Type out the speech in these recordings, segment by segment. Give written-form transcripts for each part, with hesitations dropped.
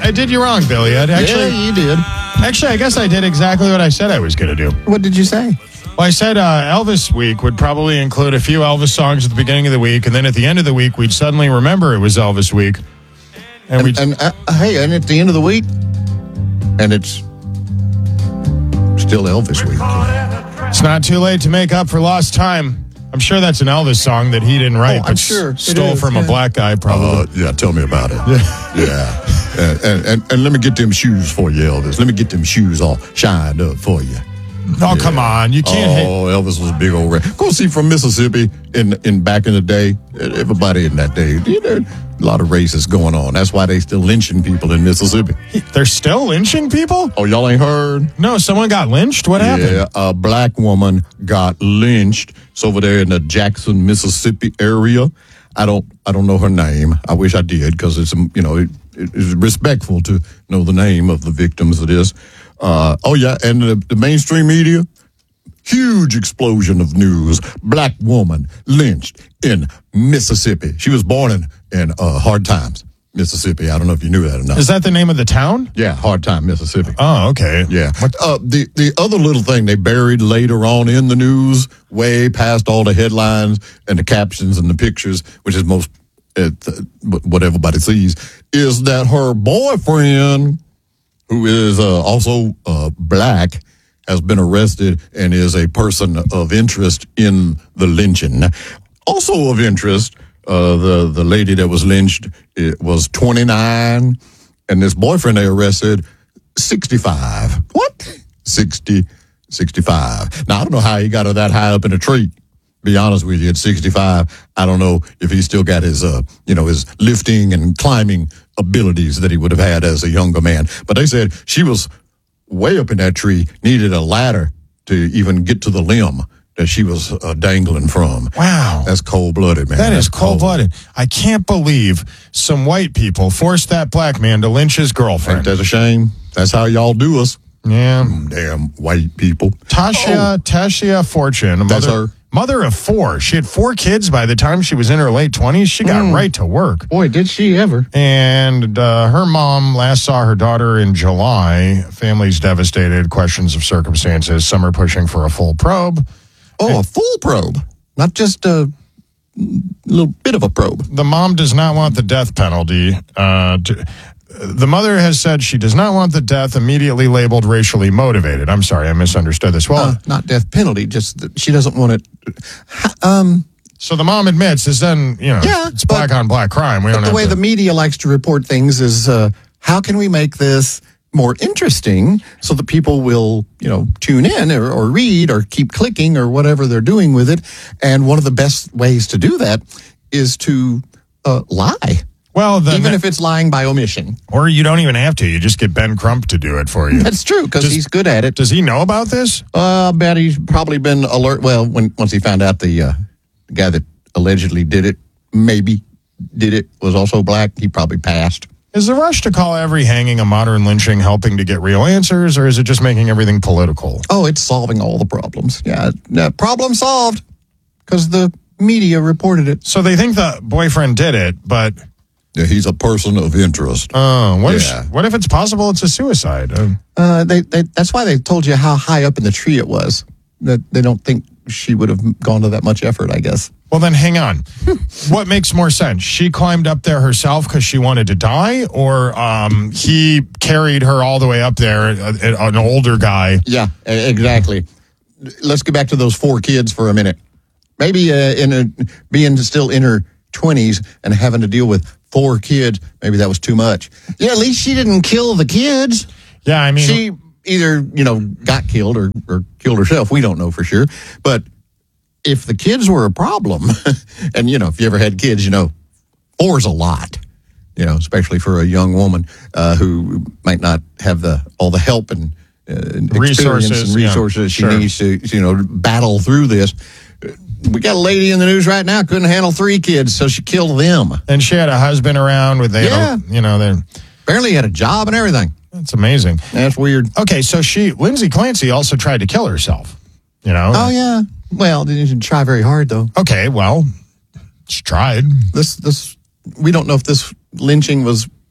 I did you wrong, Billy. Yeah, you did. Actually, I guess I did exactly what I said I was going to do. What did you say? Well, I said Elvis Week would probably include a few Elvis songs at the beginning of the week, and then at the end of the week, we'd suddenly remember it was Elvis Week. And hey, and at the end of the week, and it's still Elvis Week. It's not too late to make up for lost time. I'm sure that's an Elvis song that he didn't write, I'm sure stole from a black guy, probably. Yeah, tell me about it. Yeah. And let me get them shoes for you, Elvis. Let me get them shoes all shined up for you. Oh, come on. You can't hit. Elvis was a big old rat. Go see, from Mississippi in back in the day, everybody in that day, a lot of racists going on. That's why they still lynching people in Mississippi. They're still lynching people? Oh, y'all ain't heard? No, someone got lynched? What happened? Yeah, a black woman got lynched. It's over there in the Jackson, Mississippi area. I don't know her name. I wish I did, because it's it's respectful to know the name of the victims of this. And the mainstream media, huge explosion of news. Black woman lynched in Mississippi. She was born in Hard Times, Mississippi. I don't know if you knew that or not. Is that the name of the town? Yeah, Hard Time, Mississippi. Oh, okay. Yeah. The other little thing they buried later on in the news, way past all the headlines and the captions and the pictures, which is what everybody sees, is that her boyfriend, who is also black, has been arrested and is a person of interest in the lynching. Also of interest, the lady that was lynched was 29, and this boyfriend they arrested, 65. What? 65. Now, I don't know how he got her that high up in a tree. Be honest with you, at 65, I don't know if he still got his lifting and climbing abilities that he would have had as a younger man. But they said she was way up in that tree, needed a ladder to even get to the limb that she was dangling from. Wow. That's cold-blooded, man. That is cold-blooded. I can't believe some white people forced that black man to lynch his girlfriend. Ain't that a shame? That's how y'all do us. Yeah. Damn white people. Tasha Fortune. That's her. Mother of 4. She had 4 kids by the time she was in her late 20s. She got right to work. Boy, did she ever. And her mom last saw her daughter in July. Family's devastated. Questions of circumstances. Some are pushing for a full probe. Oh, a full probe. Not just a little bit of a probe. The mom does not want the death penalty. The mother has said she does not want the death immediately labeled racially motivated. I'm sorry, I misunderstood this. Well, not death penalty, just that she doesn't want it. So the mom admits it's then, it's black on black crime. The way the media likes to report things is, how can we make this more interesting so that people will, tune in or read or keep clicking or whatever they're doing with it. And one of the best ways to do that is to lie. Well, even if it's lying by omission. Or you don't even have to. You just get Ben Crump to do it for you. That's true, because he's good at it. Does he know about this? I bet he's probably been alert. Well, once he found out the guy that allegedly did it, was also black, he probably passed. Is the rush to call every hanging a modern lynching helping to get real answers, or is it just making everything political? Oh, it's solving all the problems. Yeah, problem solved, because the media reported it. So they think the boyfriend did it, but... Yeah, he's a person of interest. What if it's possible it's a suicide? That's why they told you how high up in the tree it was. That they don't think she would have gone to that much effort, I guess. Well, then hang on. What makes more sense? She climbed up there herself because she wanted to die, or he carried her all the way up there, an older guy? Yeah, exactly. Let's get back to those 4 kids for a minute. Maybe being still in her 20s and having to deal with 4 kids, maybe that was too much. Yeah, at least she didn't kill the kids. Yeah, I mean... She either, got killed or killed herself. We don't know for sure. But if the kids were a problem, and, if you ever had kids, 4's a lot, especially for a young woman who might not have all the help and resources she needs to, battle through this. We got a lady in the news right now couldn't handle 3 kids, so she killed them. And she had a husband around with they apparently had a job and everything. That's amazing. That's weird. Okay, so Lindsay Clancy also tried to kill herself. Oh yeah. Well, didn't try very hard though. Okay, well, she tried. This we don't know if this lynching was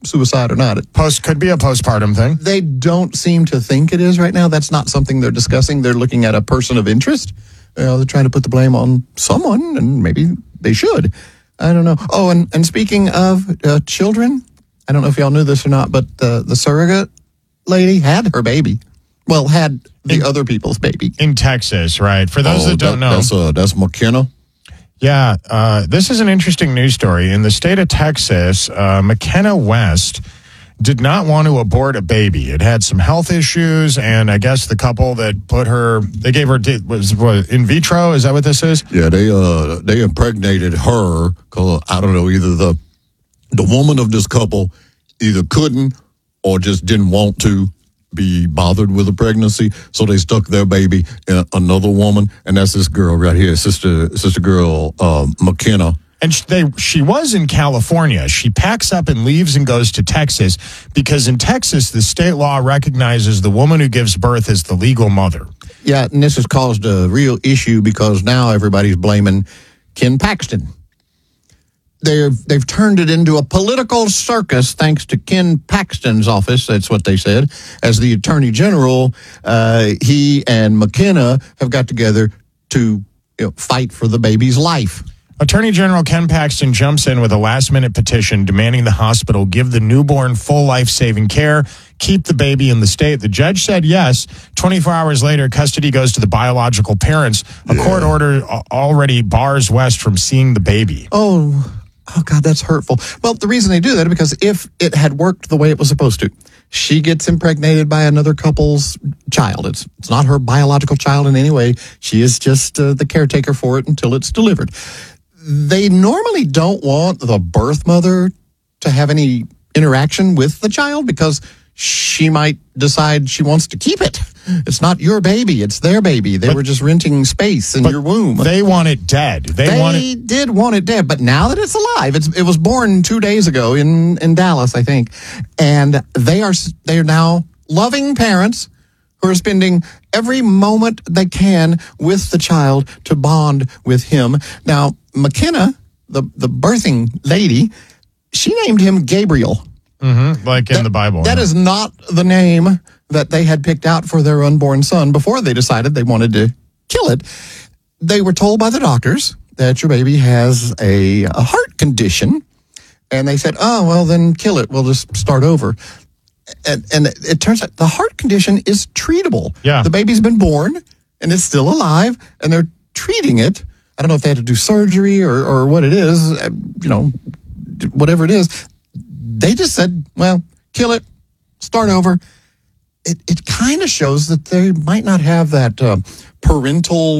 suicide or not. Could be a postpartum thing. They don't seem to think it is right now. That's not something they're discussing. They're looking at a person of interest. They're trying to put the blame on someone, and maybe they should. I don't know. Oh, and speaking of children, I don't know if y'all knew this or not, but the surrogate lady had her baby. Well, had the other people's baby. In Texas, right? For those that don't know. That's McKenna. Yeah, this is an interesting news story. In the state of Texas, McKenna West did not want to abort a baby. It had some health issues, and I guess the couple that they gave her, was in vitro? Is that what this is? Yeah, they impregnated her, because I don't know, either the woman of this couple either couldn't or just didn't want to be bothered with a pregnancy, so they stuck their baby in another woman, and that's this girl right here, sister girl McKenna. And she was in California. She packs up and leaves and goes to Texas because in Texas, the state law recognizes the woman who gives birth as the legal mother. Yeah, and this has caused a real issue because now everybody's blaming Ken Paxton. They've turned it into a political circus thanks to Ken Paxton's office, that's what they said. As the Attorney General, he and McKenna have got together to fight for the baby's life. Attorney General Ken Paxton jumps in with a last-minute petition demanding the hospital give the newborn full life-saving care, keep the baby in the state. The judge said yes. 24 hours later, custody goes to the biological parents. A court order already bars West from seeing the baby. Oh, God, that's hurtful. Well, the reason they do that is because if it had worked the way it was supposed to, she gets impregnated by another couple's child. It's not her biological child in any way. She is just the caretaker for it until it's delivered. They normally don't want the birth mother to have any interaction with the child because she might decide she wants to keep it. It's not your baby, it's their baby. They were just renting space in your womb. They want it dead. They did want it dead, but now that it's alive, it was born 2 days ago in Dallas, I think. And they are now loving parents who are spending every moment they can with the child to bond with him. Now, McKenna, the birthing lady, she named him Gabriel. Mm-hmm, like in the Bible. That is not the name that they had picked out for their unborn son before they decided they wanted to kill it. They were told by the doctors that your baby has a heart condition, and they said, oh, well, then kill it. We'll just start over. And it turns out the heart condition is treatable. Yeah. The baby's been born, and it's still alive, and they're treating it. I don't know if they had to do surgery or what it is, whatever it is. They just said, well, kill it, start over. It kind of shows that they might not have that parental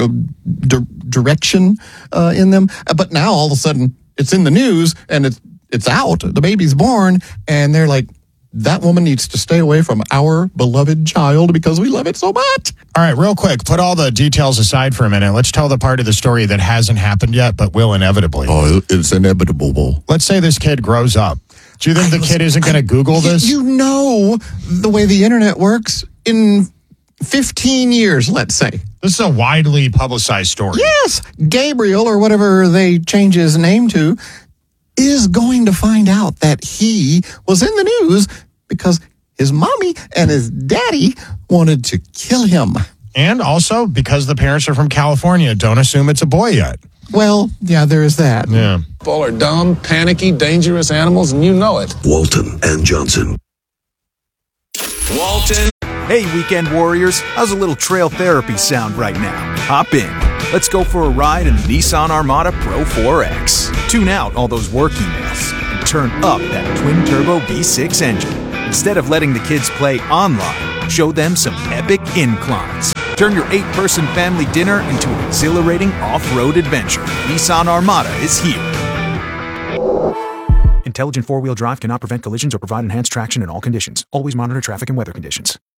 direction in them. But now all of a sudden it's in the news and it's out. The baby's born, and they're like, that woman needs to stay away from our beloved child because we love it so much. All right, real quick, put all the details aside for a minute. Let's tell the part of the story that hasn't happened yet, but will inevitably. Oh, it's inevitable. Let's say this kid grows up. Do you think the kid isn't going to Google this? You know the way the internet works. In 15 years, let's say. This is a widely publicized story. Yes, Gabriel, or whatever they change his name to, is going to find out that he was in the news because his mommy and his daddy wanted to kill him. And also because the parents are from California. Don't assume it's a boy yet. Well, yeah, there is that. Yeah. People are dumb, panicky, dangerous animals, and you know it. Walton and Johnson. Walton. Hey, weekend warriors. How's a little trail therapy sound right now? Hop in. Let's go for a ride in the Nissan Armada Pro 4X. Tune out all those work emails and turn up that twin-turbo V6 engine. Instead of letting the kids play online, show them some epic inclines. Turn your 8-person family dinner into an exhilarating off-road adventure. Nissan Armada is here. Intelligent four-wheel drive cannot prevent collisions or provide enhanced traction in all conditions. Always monitor traffic and weather conditions.